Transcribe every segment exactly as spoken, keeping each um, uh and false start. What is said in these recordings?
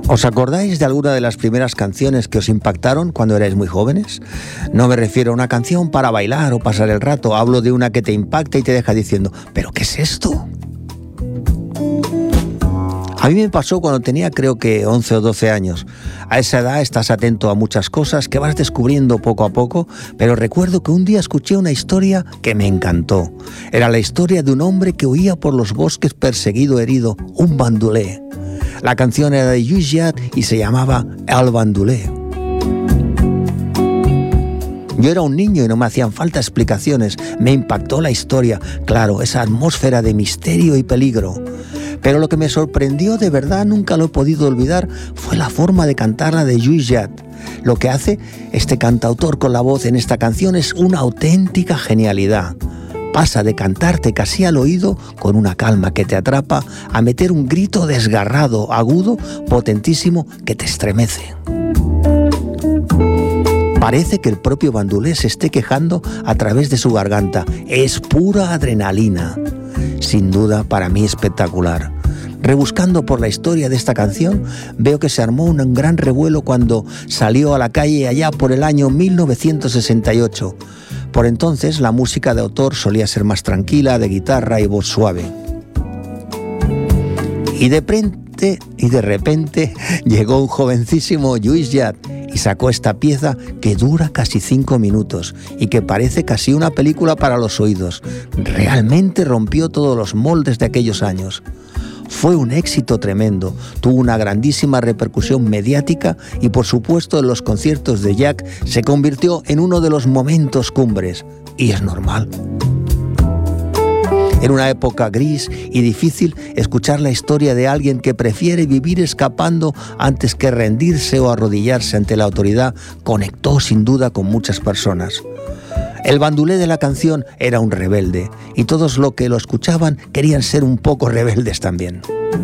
¿Os acordáis de alguna de las primeras canciones que os impactaron cuando erais muy jóvenes? No me refiero a una canción para bailar o pasar el rato, hablo de una que te impacta y te deja diciendo, ¿pero qué es esto? A mí me pasó cuando tenía creo que once o doce años. A esa edad estás atento a muchas cosas que vas descubriendo poco a poco, pero recuerdo que un día escuché una historia que me encantó. Era la historia de un hombre que huía por los bosques perseguido, herido, un bandolé. La canción era de Lluís Llach y se llamaba El Bandolé. Yo era un niño y no me hacían falta explicaciones. Me impactó la historia, claro, esa atmósfera de misterio y peligro. Pero lo que me sorprendió de verdad, nunca lo he podido olvidar, fue la forma de cantarla de Lluís Llach. Lo que hace este cantautor con la voz en esta canción es una auténtica genialidad. Pasa de cantarte casi al oído, con una calma que te atrapa, a meter un grito desgarrado, agudo, potentísimo, que te estremece. Parece que el propio bandolé se esté quejando a través de su garganta. Es pura adrenalina. Sin duda, para mí espectacular. Rebuscando por la historia de esta canción, veo que se armó un gran revuelo cuando salió a la calle allá por el año mil novecientos sesenta y ocho. Por entonces, la música de autor solía ser más tranquila, de guitarra y voz suave. Y de repente, y de repente llegó un jovencísimo Lluís Llach y sacó esta pieza que dura casi cinco minutos y que parece casi una película para los oídos. Realmente rompió todos los moldes de aquellos años. Fue un éxito tremendo, tuvo una grandísima repercusión mediática y por supuesto en los conciertos de Llach se convirtió en uno de los momentos cumbres. Y es normal. En una época gris y difícil, escuchar la historia de alguien que prefiere vivir escapando antes que rendirse o arrodillarse ante la autoridad conectó sin duda con muchas personas. El bandolé de la canción era un rebelde y todos los que lo escuchaban querían ser un poco rebeldes también.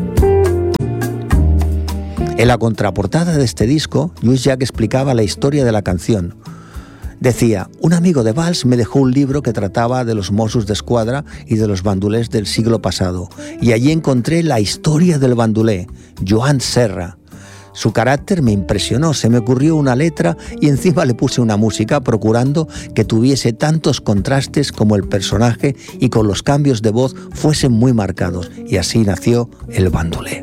En la contraportada de este disco, Lluís Llach explicaba la historia de la canción. Decía, un amigo de Valls me dejó un libro que trataba de los Mossos d'Esquadra y de los bandolers del siglo pasado, y allí encontré la historia del bandolé, Joan Serra. Su carácter me impresionó, se me ocurrió una letra y encima le puse una música procurando que tuviese tantos contrastes como el personaje y con los cambios de voz fuesen muy marcados, y así nació El Bandolé.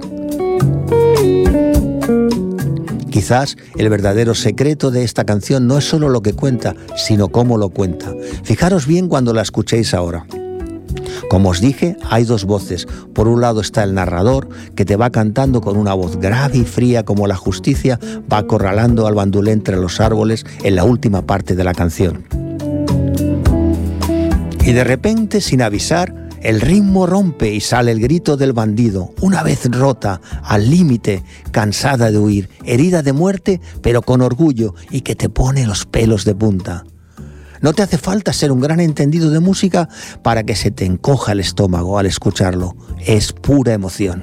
Quizás el verdadero secreto de esta canción no es solo lo que cuenta, sino cómo lo cuenta. Fijaros bien cuando la escuchéis ahora. Como os dije, hay dos voces. Por un lado está el narrador, que te va cantando con una voz grave y fría como la justicia, va acorralando al bandolé entre los árboles en la última parte de la canción. Y de repente, sin avisar, el ritmo rompe y sale el grito del bandido, una vez rota, al límite, cansada de huir, herida de muerte, pero con orgullo y que te pone los pelos de punta. No te hace falta ser un gran entendido de música para que se te encoja el estómago al escucharlo. Es pura emoción.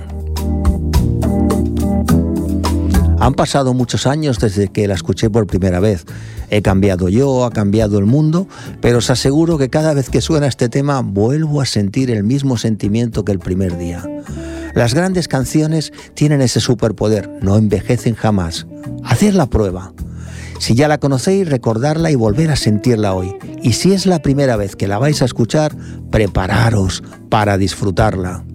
Han pasado muchos años desde que la escuché por primera vez. He cambiado yo, ha cambiado el mundo, pero os aseguro que cada vez que suena este tema vuelvo a sentir el mismo sentimiento que el primer día. Las grandes canciones tienen ese superpoder, no envejecen jamás. Haced la prueba. Si ya la conocéis, recordarla y volver a sentirla hoy. Y si es la primera vez que la vais a escuchar, prepararos para disfrutarla.